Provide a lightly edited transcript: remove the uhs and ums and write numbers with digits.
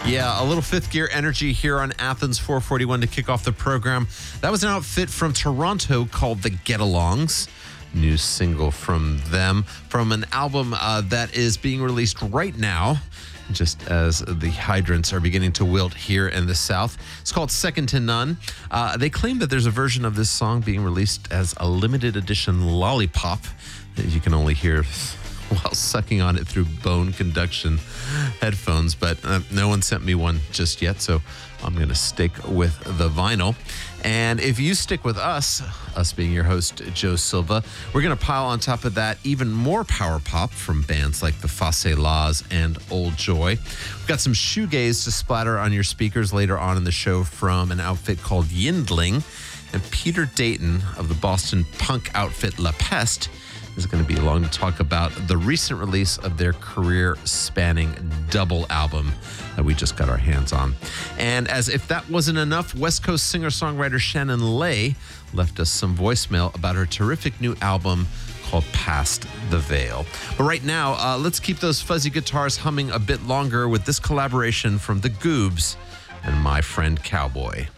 Yeah, a little Fifth Gear energy here on Athens 441 to kick off the program. That was an outfit from Toronto called the Get-Alongs. New single from them, from an album that is being released right now, just as the hydrants are beginning to wilt here in the South. It's called Second to None. They claim that there's a version of this song being released as a limited edition lollipop that you can only hear while sucking on it through bone conduction headphones, but no one sent me one just yet, so I'm going to stick with the vinyl. And if you stick with us being your host, Joe Silva, we're going to pile on top of that even more power pop from bands like the Face Laws and Old Joy. We've got some shoegaze to splatter on your speakers later on in the show from an outfit called Yindling. And Peter Dayton of the Boston punk outfit La Peste is going to be along to talk about the recent release of their career-spanning double album that we just got our hands on. And as if that wasn't enough, West Coast singer-songwriter Shannon Lay left us some voicemail about her terrific new album called Past the Veil. But right now, let's keep those fuzzy guitars humming a bit longer with this collaboration from The Goobs and My Friend Cowboy.